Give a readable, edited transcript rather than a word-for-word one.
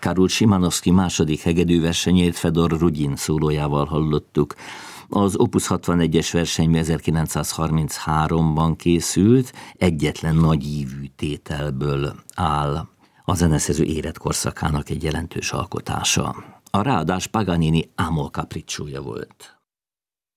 Karol Szymanowski második hegedűversenyét Fedor Rudin szólójával hallottuk. Az Opus 61-es verseny 1933-ban készült, egyetlen nagyívű tételből áll. A zeneszerző életkorszakának egy jelentős alkotása. A ráadás Paganini Amor capricciója volt.